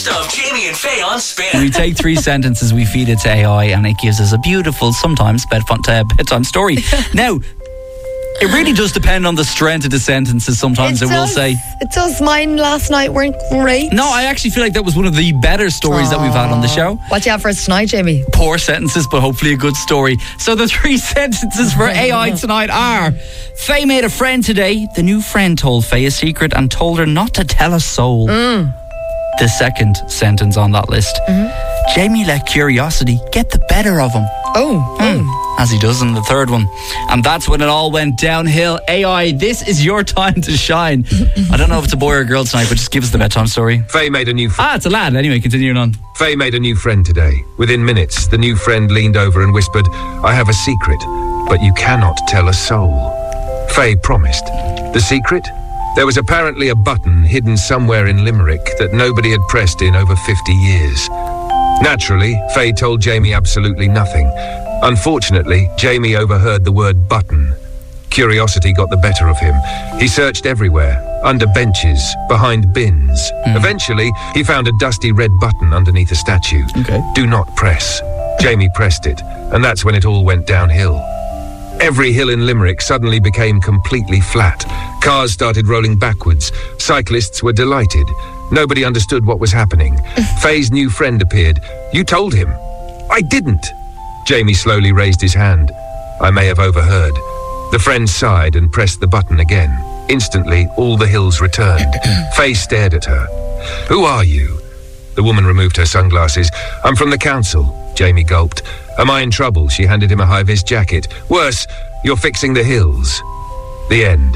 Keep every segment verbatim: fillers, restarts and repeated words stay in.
Of Jamie and Faye on Spin. We take three sentences, we feed it to A I, and it gives us a beautiful, sometimes bedtime, uh, bedtime story. Now, it really does depend on the strength of the sentences. Sometimes it, it will say. It does. Mine last night weren't great. No, I actually feel like that was one of the better stories Aww. that we've had on the show. What do you have for us tonight, Jamie? Poor sentences, but hopefully a good story. So the three sentences for A I tonight are: Faye made a friend today. The new friend told Faye a secret and told her not to tell a soul. Mm. The second sentence on that list. Mm-hmm. Jamie let curiosity get the better of him. Oh, mm. As he does in the third one. And that's when it all went downhill. A I, this is your time to shine. I don't know if it's a boy or a girl tonight, but just give us the bedtime story. Faye made a new friend. Ah, it's a lad. Anyway, continuing on. Faye made a new friend today. Within minutes, the new friend leaned over and whispered, "I have a secret, but you cannot tell a soul." Faye promised. The secret? There was apparently a button hidden somewhere in Limerick that nobody had pressed in over fifty years. Naturally, Faye told Jamie absolutely nothing. Unfortunately, Jamie overheard the word button. Curiosity got the better of him. He searched everywhere, under benches, behind bins. Mm. Eventually, he found a dusty red button underneath a statue. Okay. Do not press. Jamie pressed it, and that's when it all went downhill. Every hill in Limerick suddenly became completely flat. Cars started rolling backwards. Cyclists were delighted. Nobody understood what was happening. Faye's new friend appeared. "You told him." "I didn't." Jamie slowly raised his hand. "I may have overheard." The friend sighed and pressed the button again. Instantly, all the hills returned. Faye stared at her. "Who are you?" The woman removed her sunglasses. "I'm from the council." Jamie gulped. "Am I in trouble?" She handed him a high-vis jacket. "Worse, you're fixing the hills." The end.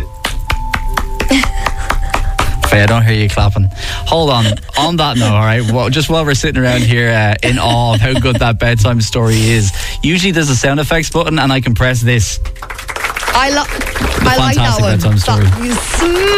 Faye, I don't hear you clapping. Hold on. On that note, all right, well, just while we're sitting around here uh, in awe of how good that bedtime story is, usually there's a sound effects button and I can press this. I, lo- I like that one. Fantastic bedtime story. That, you